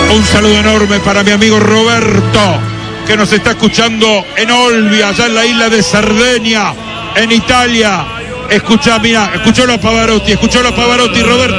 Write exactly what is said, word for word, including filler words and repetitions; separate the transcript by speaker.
Speaker 1: Un saludo enorme para mi amigo Roberto, que nos está escuchando en Olbia, allá en la isla de Cerdeña, en Italia. Escuchá, mira, escuchó a Pavarotti, escuchó a Pavarotti, Roberto.